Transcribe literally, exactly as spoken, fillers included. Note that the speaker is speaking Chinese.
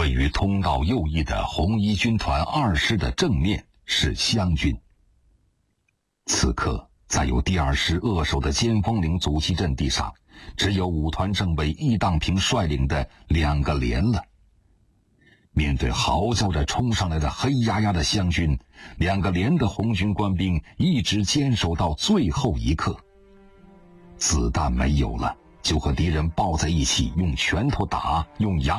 位于通道右翼的红一军团二师的正面是湘军。此刻在由第二师扼守的尖峰岭阻击阵地上，只有五团政委易当平率领的两个连了。面对嚎叫着冲上来的黑压压的湘军，两个连的红军官兵一直坚守到最后一刻。子弹没有了，就和敌人抱在一起，用拳头打，用牙